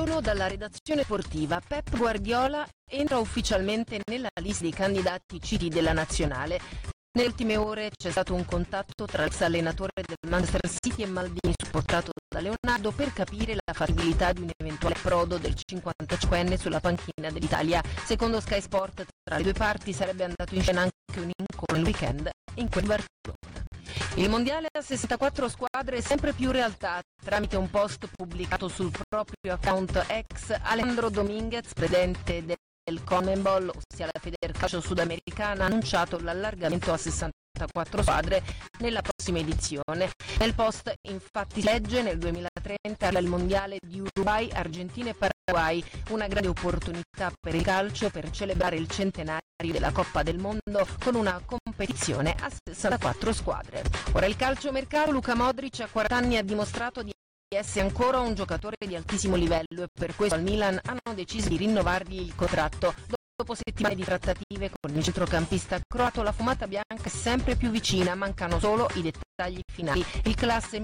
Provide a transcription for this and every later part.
Buongiorno dalla redazione sportiva. Pep Guardiola entra ufficialmente nella lista dei candidati citi della nazionale. Nelle ultime ore c'è stato un contatto tra l'ex allenatore del Manchester City e Maldini, supportato da Leonardo, per capire la fattibilità di un eventuale approdo del 55enne sulla panchina dell'Italia. Secondo Sky Sport, tra le due parti sarebbe andato in scena anche un incontro nel weekend in quel Barcellona. Il mondiale a 64 squadre è sempre più realtà. Tramite un post pubblicato sul proprio account ex, Alejandro Dominguez, presidente del CONMEBOL, ossia la Federcalcio Sudamericana, ha annunciato l'allargamento a 64 squadre nella prossima edizione. Nel post infatti si legge: nel 2030 il mondiale di Uruguay, Argentina e Paraguay, una grande opportunità per il calcio per celebrare il centenario della Coppa del Mondo con una competizione a 64 squadre. Ora il calciomercato. Luka Modric a 40 anni ha dimostrato di essere ancora un giocatore di altissimo livello e per questo al Milan hanno deciso di rinnovargli il contratto. Dopo settimane di trattative con il centrocampista croato, la fumata bianca è sempre più vicina, mancano solo i dettagli finali. Il classe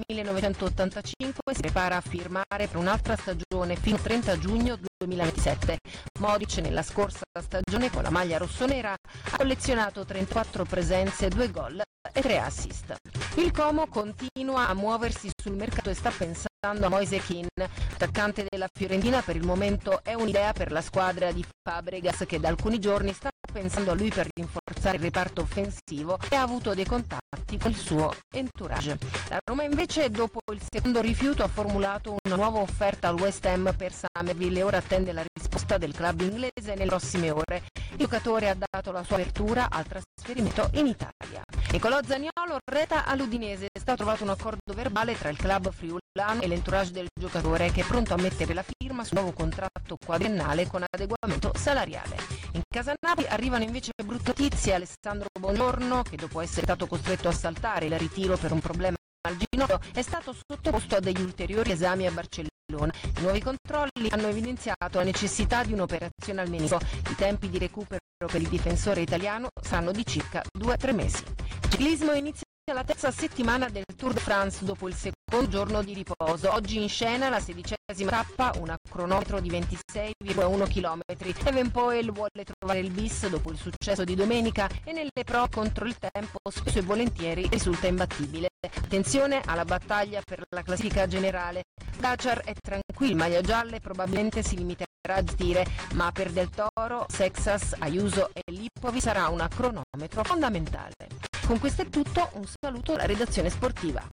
1985 si prepara a firmare per un'altra stagione fino al 30 giugno 2027. Modric nella scorsa stagione con la maglia rossonera ha collezionato 34 presenze, 2 gol e 3 assist. Il Como continua a muoversi sul mercato e sta pensando a Moise Kean, attaccante della Fiorentina. Per il momento è un'idea per la squadra di Fabregas, che da alcuni giorni sta pensando a lui per rinforzare il reparto offensivo e ha avuto dei contatti con il suo entourage. La Roma invece, dopo il secondo rifiuto, ha formulato una nuova offerta al West Ham per Summerville e ora attende la risposta del club inglese nelle prossime ore. Il giocatore ha dato la sua apertura al trasferimento in Italia. Nicolò Zaniolo reta all'Udinese. È stato trovato un accordo verbale tra il club friulano e l'entourage del giocatore, che è pronto a mettere la firma sul nuovo contratto quadriennale con adeguamento salariale. In casa Napoli arrivano invece brutte notizie. Alessandro Buongiorno, che dopo essere stato costretto a saltare il ritiro per un problema al ginocchio, è stato sottoposto a degli ulteriori esami a Barcellona. I nuovi controlli hanno evidenziato la necessità di un'operazione al menisco. I tempi di recupero per il difensore italiano saranno di circa 2-3 mesi. Ciclismo. Inizia la terza settimana del Tour de France dopo il secondo giorno di riposo. Oggi in scena la 16ª tappa, una cronometro di 26,1 km. Evenpoel vuole trovare il bis dopo il successo di domenica e nelle pro contro il tempo spesso e volentieri risulta imbattibile. Attenzione alla battaglia per la classifica generale. Pogačar è tranquillo, maglia gialle probabilmente si limiterà a gestire, ma per Del Toro, Sexas, Ayuso e Lippovi sarà una cronometro fondamentale. Con questo è tutto, un saluto alla redazione sportiva.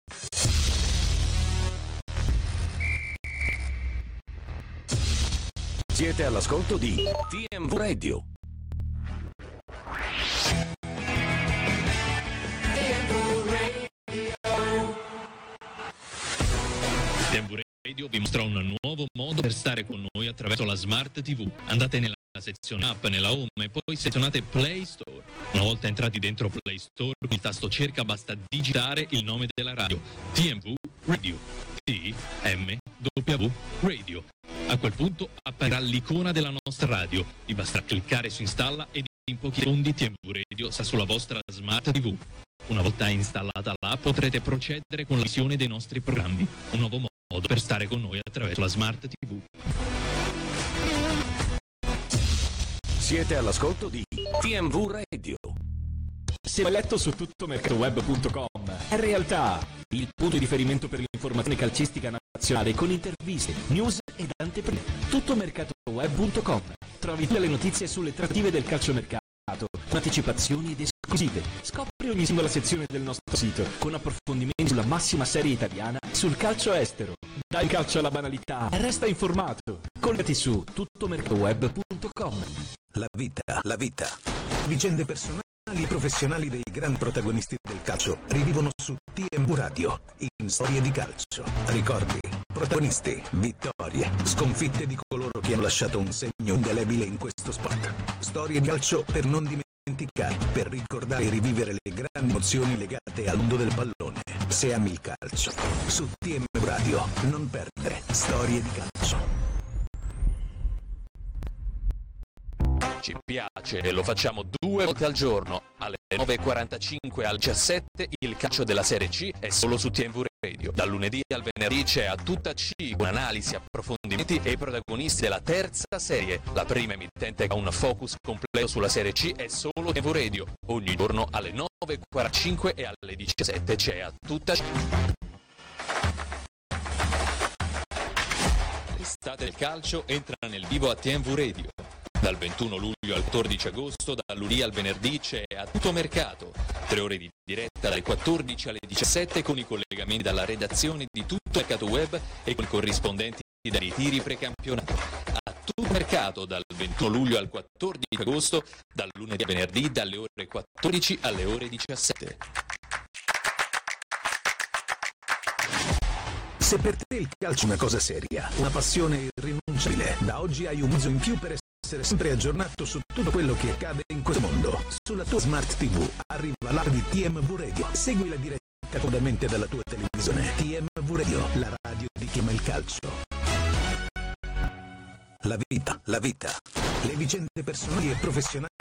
Siete all'ascolto di TMV Radio. TMV Radio vi mostra un nuovo modo per stare con noi attraverso la Smart TV. Andate nella sezione app, nella home, e poi selezionate Play Store. Una volta entrati dentro Play Store, con il tasto cerca basta digitare il nome della radio: TMV Radio. TMW Radio. A quel punto apparirà l'icona della nostra radio. Vi basterà cliccare su installa ed in pochi secondi TMV Radio sarà sulla vostra Smart TV. Una volta installata l'app potrete procedere con la visione dei nostri programmi. Un nuovo modo per stare con noi attraverso la Smart TV. Siete all'ascolto di TMV Radio. Siamo letto su tuttomercatoweb.com. È realtà il punto di riferimento per l'informazione calcistica nazionale, con interviste, news ed anteprime. Tuttomercatoweb.com. Trovi tutte le notizie sulle trattative del calciomercato, anticipazioni ed esclusive. Scopri ogni singola sezione del nostro sito con approfondimenti sulla massima serie italiana e sul calcio estero. Dai calcio alla banalità, resta informato. Collegati su tuttomercatoweb.com. La vita. Vicende personali e professionali dei grandi protagonisti del calcio rivivono su TMV Radio in Storie di Calcio. Ricordi, protagonisti, vittorie, sconfitte di coloro che hanno lasciato un segno indelebile in questo sport. Storie di calcio per non dimenticare, per ricordare e rivivere le grandi emozioni legate al mondo del pallone. Se ami il calcio, su TMV Radio non perdere Storie di Calcio. Ci piace e lo facciamo 2 volte al giorno, alle 9:45 al 17. Il calcio della Serie C è solo su TMV Radio. Dal lunedì al venerdì c'è A Tutta C, un'analisi, approfondimenti e i protagonisti della terza serie. La prima emittente ha un focus completo sulla serie C è solo TMV Radio. Ogni giorno alle 9:45 e alle 17 c'è A Tutta C. L'estate del calcio entra nel vivo a TMV Radio. Dal 21 luglio al 14 agosto, dal lunedì al venerdì c'è A Tutto Mercato. 3 ore di diretta dalle 14 alle 17 con i collegamenti dalla redazione di Tutto Mercato Web e con i corrispondenti dai ritiri precampionato. A Tutto Mercato dal 21 luglio al 14 agosto, dal lunedì al venerdì dalle ore 14 alle ore 17. Se per te il calcio è una cosa seria, una passione irrinunciabile, da oggi hai un mezzo in più per essere sempre aggiornato su tutto quello che accade in questo mondo. Sulla tua Smart TV arriva l'app di TMV Radio. Segui la diretta comodamente dalla tua televisione. TMV Radio, la radio di chi ama il calcio. La vita, le vicende personali e professionali